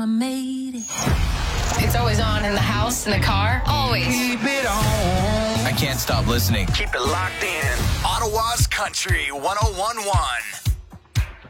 I made it. It's always on in the house, in the car, always. Keep it on. I can't stop listening. Keep it locked in. Ottawa's Country 101.1.